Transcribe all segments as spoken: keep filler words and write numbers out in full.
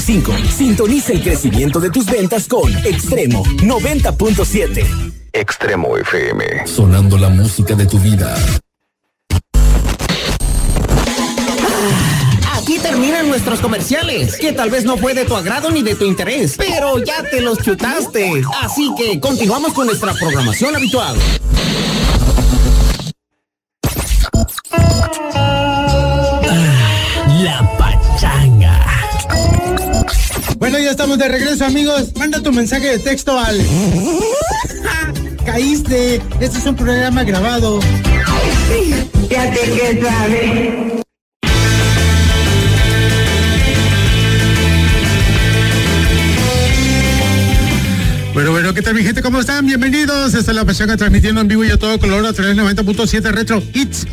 cinco. Sintoniza el crecimiento de tus ventas con Extremo noventa punto siete. Extremo F M. Sonando la música de tu vida. Aquí terminan nuestros comerciales, que tal vez no fue de tu agrado ni de tu interés, pero ya te los chutaste. Así que continuamos con nuestra programación habitual. La pachanga. Bueno, ya estamos de regreso, amigos. Manda tu mensaje de texto al... Caíste. Este es un programa grabado. Ya te que sabes. Bueno, bueno, ¿qué tal, mi gente? ¿Cómo están? Bienvenidos. Esta es La Pachanga, transmitiendo en vivo y a todo color a través de noventa punto siete Retro Hits.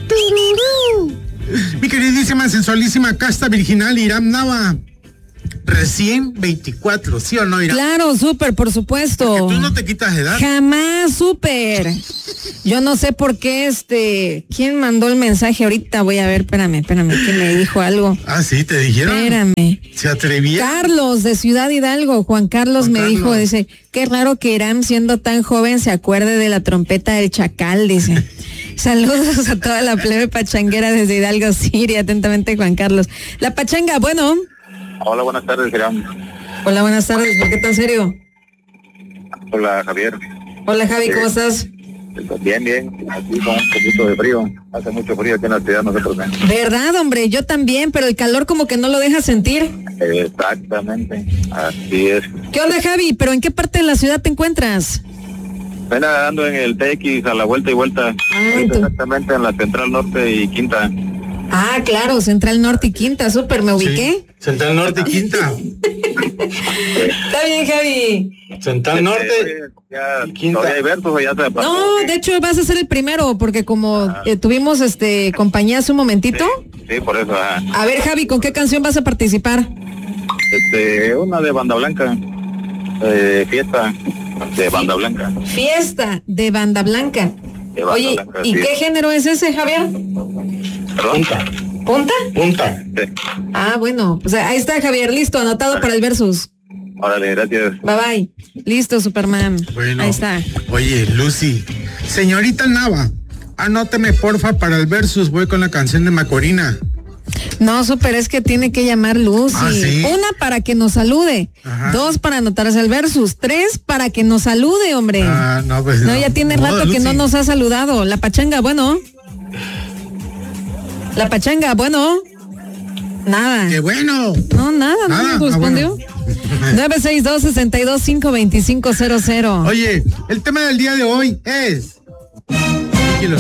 Mi queridísima, sensualísima, casta virginal Iram Nava. Recién veinticuatro, ¿sí o no, Iram? Claro, súper, por supuesto. Porque tú no te quitas de edad. Jamás, súper. Yo no sé por qué, este... ¿Quién mandó el mensaje ahorita? Voy a ver, espérame, espérame, que me dijo algo. Ah, sí, ¿te dijeron? Espérame. ¿Se atrevía? Carlos, de Ciudad Hidalgo. Juan Carlos Juan me Carlos. dijo, dice, qué raro que Iram, siendo tan joven, se acuerde de la trompeta del chacal, dice. Saludos a toda la plebe pachanguera desde Hidalgo, Siria. Atentamente, Juan Carlos. La pachanga, bueno... Hola, buenas tardes, Iram. Hola, buenas tardes. ¿Por qué tan serio? Hola, Javier. Hola, Javi, ¿cómo Eh, estás? Bien, bien. Aquí con un poquito de frío. Hace mucho frío aquí en la ciudad, no sé por qué. Verdad, hombre, yo también, pero el calor como que no lo deja sentir. Exactamente. Así es. ¿Qué onda, Javi? ¿Pero en qué parte de la ciudad te encuentras? Ven andando en el T X a la vuelta y vuelta. Ah, Es tú- exactamente en la Central Norte y Quinta. Ah, claro, Central Norte y Quinta, súper, me ubiqué. Sí. Central Norte y Quinta. Está bien, Javi. Central Norte. Eh, ya, y Quinta. ¿todavía hay versos o ya se pasó? No, de hecho vas a ser el primero, porque como eh, tuvimos este compañía hace un momentito. Sí, por eso. ah. A ver, Javi, ¿con qué canción vas a participar? Este, una de Banda Blanca. Eh, fiesta de Banda Blanca. Fiesta de Banda Blanca. De Banda Oye, Blanca, ¿y sí. qué género es ese, Javier? ¿Perdón? Punta. ¿Punta? Punta. Sí. Ah, bueno, pues ahí está, Javier, listo, anotado para el versus. Órale, gracias. Bye bye. Listo, Superman. Bueno. Ahí está. Oye, Lucy. Señorita Nava, anóteme porfa para el versus. Voy con la canción de Macorina. No, Super, es que tiene que llamar Lucy. Ah, ¿sí? Una para que nos salude. Ajá. Dos para anotarse el versus. Tres para que nos salude, hombre. Ah, no, pues no, ya tiene No, rato que Lucy. no nos ha saludado. La pachanga, bueno. La pachanga, bueno. Nada. ¡Qué bueno! No, nada, Nada, no nos ah, respondió. bueno. nueve seis dos, seis dos cinco, dos cinco cero cero. Oye, el tema del día de hoy es... Tranquilo.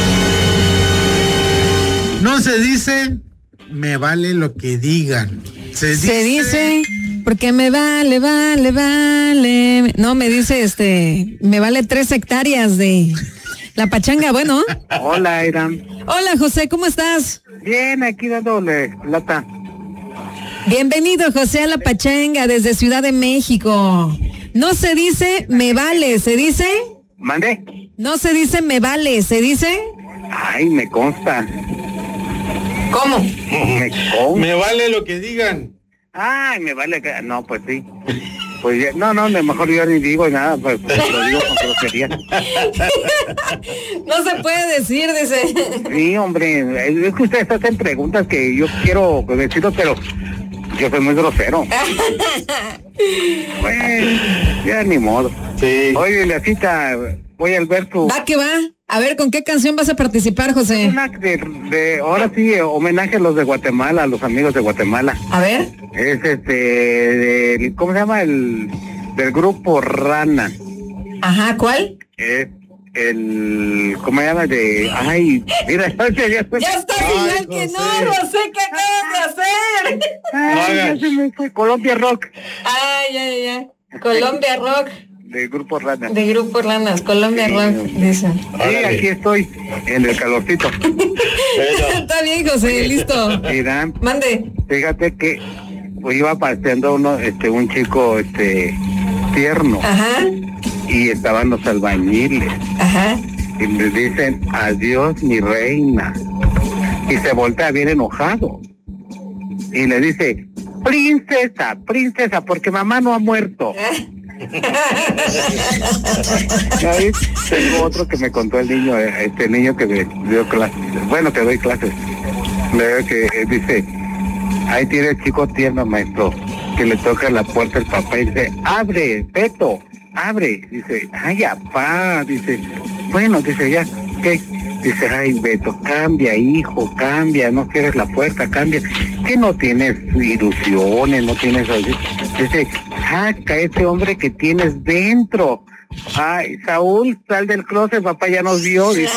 No se dice, me vale lo que digan. Se dice... Se dice, porque me vale, vale, vale. No, me dice, este, me vale tres hectáreas de la pachanga, bueno. Hola, Iram. Hola, José, ¿cómo estás? Bien, aquí dándole lata. Bienvenido, José, a la pachanga desde Ciudad de México. No se dice, me vale, ¿se dice? ¿Mande? No se dice, me vale, ¿se dice? Ay, me consta. ¿Cómo? Me consta. Me vale lo que digan. Ay, me vale que... No, pues sí. Pues ya- no, no, de mejor yo ni digo nada, pues, pues, lo digo con grosería. No se puede decir, dice. Sí, hombre, es que ustedes hacen preguntas que yo quiero decirlo, pero yo soy muy grosero. Pues, ya ni modo. Sí. Oye, la cita, voy al ver tu... Va que va. A ver, ¿con qué canción vas a participar, José? Una de, de, ahora sí, homenaje a los de Guatemala, a los amigos de Guatemala. A ver. Es este, del- ¿cómo se llama? El, del grupo Rana. Ajá, ¿cuál? Es el, ¿cómo se llama? De, ay, mira, ya, ya, Ya está Ay, igual que no, José. José, ¿qué acabas de hacer? ay, ya se me fue, Colombia Rock, Ay, ya, ya, ya. Colombia Rock, del grupo Rana. de Grupo Orlanas, Colombia Sí. Rock, dice. Sí, aquí estoy, en el calorcito. Está bien, José, listo. Mira, Mande. fíjate que pues, iba paseando uno, este, un chico, este, tierno, Ajá, y estaban los albañiles. ajá. Y me dicen, adiós mi reina. Y se voltea bien enojado. Y le dice, princesa, princesa, porque mamá no ha muerto. Ahí tengo otro que me contó el niño, este niño que me dio clases, bueno, que doy clases. Le veo que eh, dice, ahí tiene el chico tierno, maestro, que le toca la puerta el papá y dice, abre, Beto, abre. Dice, ay, apá, dice, bueno, dice, ya, ¿qué? Dice, ay, Beto, cambia, hijo, cambia, no quieres la puerta, cambia. Que no tienes ilusiones, no tienes... Dice, saca ese hombre que tienes dentro. Ay, Saúl, sal del closet, papá ya nos vio. Dice.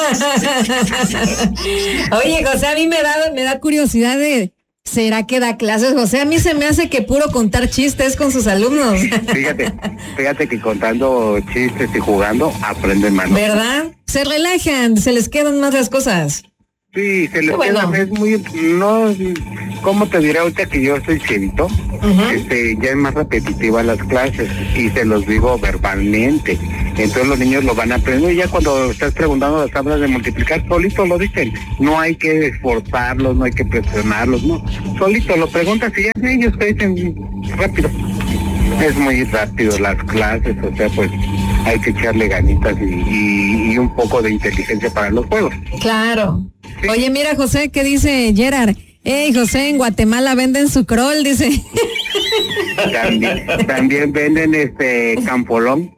Oye, José, a mí me da, me da curiosidad de... ¿Será que da clases, José? A mí se me hace que puro contar chistes con sus alumnos. Fíjate, fíjate que contando chistes y jugando aprenden más. ¿Verdad? Se relajan, se les quedan más las cosas. Sí, se les bueno. queda, es muy, no, ¿cómo te diré ahorita que yo soy cienito? Uh-huh. Este, ya es más repetitiva las clases y se los digo verbalmente. Entonces los niños lo van a aprender y ya cuando estás preguntando las tablas de multiplicar, solito lo dicen. No hay que esforzarlos, no hay que presionarlos, no. Solito lo preguntas y ya ellos te dicen rápido. Es muy rápido las clases, o sea, pues hay que echarle ganitas y, y, y un poco de inteligencia para los juegos. Claro. Sí. Oye, mira, José, ¿qué dice Gerard? Ey, José, en Guatemala venden su crol, dice. También, también venden este campolón.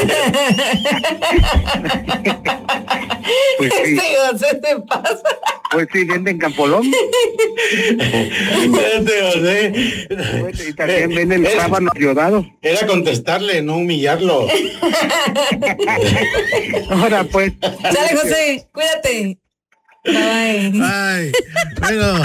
Pues sí. Este José se pasa. Pues sí, venden campolón. Este José. Pues, y también venden rábanos yodados. Era contestarle, no humillarlo. Ahora pues. Sale, José, cuídate. Bye, bye. Ay, bueno.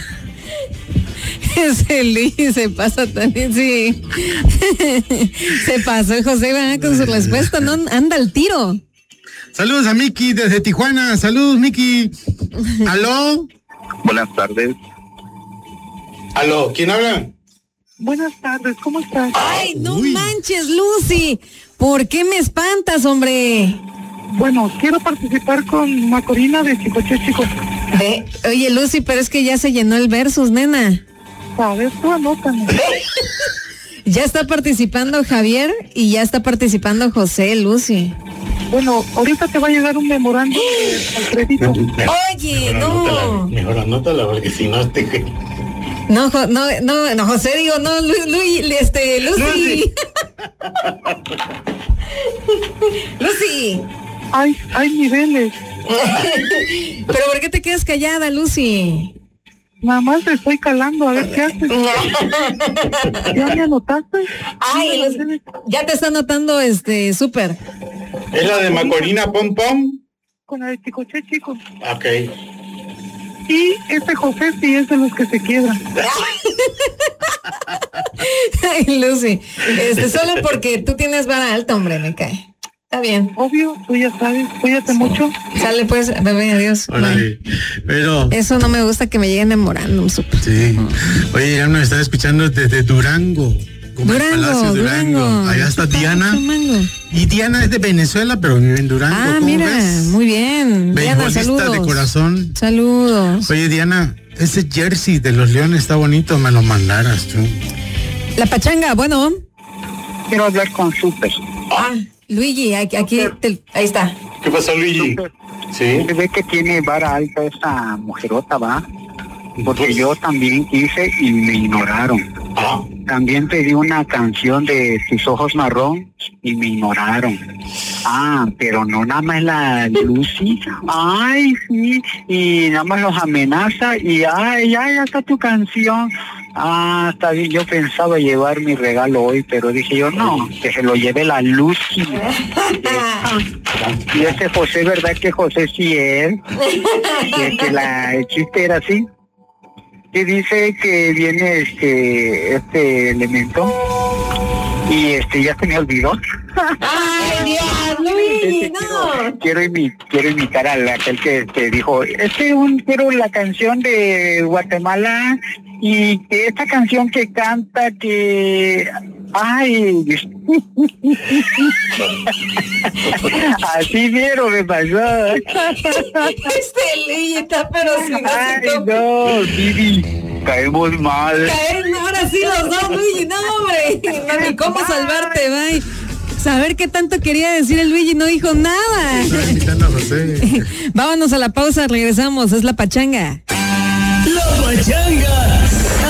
Ese Luis se pasa también, sí. Se pasó el José, ¿verdad? Con su respuesta, no anda al tiro. Saludos a Miki desde Tijuana. Saludos, Miki. ¿Aló? Buenas tardes. ¿Aló? ¿Quién habla? Buenas tardes, ¿cómo estás? Ay, no Uy. manches, Lucy. ¿Por qué me espantas, hombre? Bueno, quiero participar con Macorina de Chicoche Chico. Eh, oye, Lucy, pero es que ya se llenó el versus, nena. Sabes, tú anótame. Ya está participando Javier y ya está participando José, Lucy. Bueno, ahorita te va a llegar un memorando al crédito. Oye, no. Mejor anótala porque si no te... No, jo, no, no, no, José, digo, no, Lu, Lu, este, Lucy. Lucy. Lucy. Hay, hay niveles. Pero ¿por qué te quedas callada, Lucy? Nada más te estoy calando, a ver qué haces. ¿Ya me anotaste? Ay, Lucy, ya te está anotando, este, súper. ¿Es la de Macorina Pom Pom? Con la de Chicoche Chico. Ok. Y este José sí es de los que se quiebran. Ay, Lucy, este, solo porque tú tienes vara alta, hombre, me cae. Está bien. Obvio, tú ya sabes, cuídate mucho. Sale pues, bebé, adiós. Órale. Pero... Eso no me gusta que me lleguen memorándum, súper. Sí. Oye, ya nos está escuchando desde Durango. Como Durango, el Palacio Durango. Durango. Allá está Diana. Durango. Y Diana es de Venezuela, pero vive en Durango. Ah, ¿Cómo mira, ves? muy bien. Diana, Beisbolista saludos. de corazón. Saludos. Oye, Diana, ese jersey de los Leones está bonito, me lo mandaras tú. La pachanga, bueno. Quiero hablar con Super. Ah, Luigi, aquí, aquí te- ahí está. ¿Qué pasó, Luigi? Sí. Se ve que tiene vara alta esa mujerota, ¿va? Porque yo también quise y me ignoraron. Ah. También pedí una canción de Tus ojos marrón y me ignoraron. Ah, pero no nada más la Lucy. Ay, sí, y nada más los amenaza y ay, ya, ya está tu canción. Ah, está bien, yo pensaba llevar mi regalo hoy, pero dije yo, no, que se lo lleve la Lucy. Y ese José, ¿verdad que José sí es? Que, que la, el chiste era así. Que dice que viene este este elemento y este ya se me olvidó. Ay, Dios, Luigi, no. Quiero imi- quiero imitar a la- aquel que te dijo, este un quiero la canción de Guatemala y que esta canción que canta que ay así vieron me pasó. Este Luigi está pero sin Ay no, Vivi. caemos mal. Caen ahora sí los dos, Luigi, no, hombre. No, ni cómo salvarte, bye. Saber qué tanto quería decir el Luigi, no dijo nada. Vámonos a la pausa, regresamos, es La Pachanga. La Pachanga